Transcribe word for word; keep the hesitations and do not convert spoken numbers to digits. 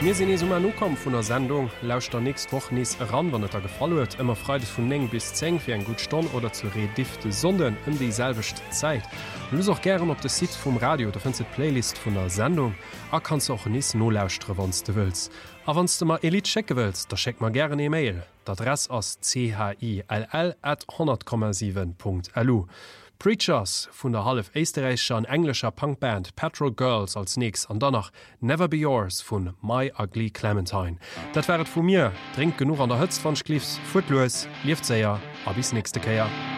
Wir sind jetzt um no kom vun der Sendung lauscht der nächst woch nies ran, wann et er gefallet, immer freides vun eng bis zeng fir en gut Stonn oder zu redifte sonden in die selbecht Zeit. Los auch gern op de Site vom Radio, da findst Playlist vun der Sendung, a kannst auch nies no lausstre wanns du willst. A wanns du mal Elite checken willst, da check mal gerne e Mail. D'Adress as c h i l l at hundert Komma sieben Punkt l u. Preachers vun der half österreichischer an englischer Punkband Petrol Girls als nächst an danach Never Be Yours vun My Ugly Clementine. Dat wäret vu mir, trink genug an der Hëtz van Schliefs, Footloos, Lieftzeier, a bis nächste Käier.